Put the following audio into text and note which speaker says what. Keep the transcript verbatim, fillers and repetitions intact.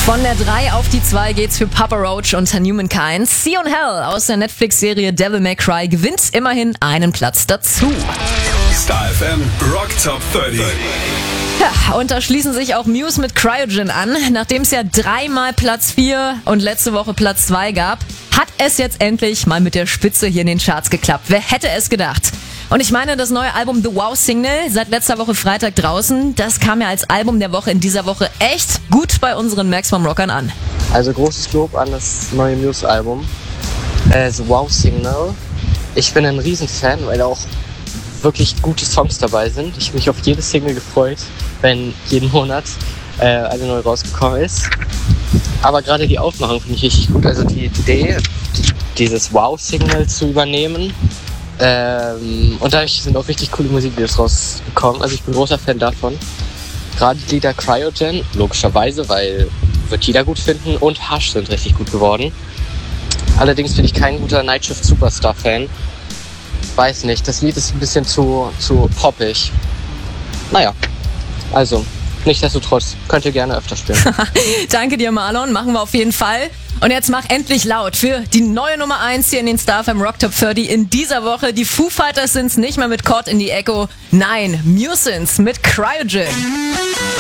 Speaker 1: Von der drei auf die zwei geht's für Papa Roach und Humankind. Sea on Hell aus der Netflix-Serie Devil May Cry gewinnt immerhin einen Platz dazu.
Speaker 2: Star F M Rock Top dreißig.
Speaker 1: Ja, und da schließen sich auch Muse mit Cryogen an. Nachdem es ja dreimal Platz vier und letzte Woche Platz zwei gab, hat es jetzt endlich mal mit der Spitze hier in den Charts geklappt. Wer hätte es gedacht? Und ich meine, das neue Album The Wow Signal, seit letzter Woche Freitag draußen, das kam ja als Album der Woche in dieser Woche echt gut bei unseren Maximum Rockern an.
Speaker 3: Also großes Lob an das neue Muse-Album, äh, The Wow Signal. Ich bin ein Riesenfan, weil auch wirklich gute Songs dabei sind. Ich habe mich auf jede Single gefreut, wenn jeden Monat äh, eine neue rausgekommen ist. Aber gerade die Aufmachung finde ich richtig gut. Also die Idee, dieses Wow-Signal zu übernehmen. Ähm, und dadurch sind auch richtig coole Musikvideos rausgekommen. Also ich bin großer Fan davon. Gerade die Lieder Cryogen, logischerweise, weil wird jeder gut finden. Und Hush sind richtig gut geworden. Allerdings bin ich kein guter Nightshift Superstar-Fan. Weiß nicht, das Lied ist ein bisschen zu, zu poppig. Naja, also, nichtsdestotrotz, könnt ihr gerne öfter spielen.
Speaker 1: Danke dir, Marlon, machen wir auf jeden Fall. Und jetzt mach endlich laut für die neue Nummer eins hier in den Star F M Rock Top dreißig in dieser Woche. Die Foo Fighters sind's nicht mehr mit Caught in the Echo. Nein, Muse sind's mit Cryogen.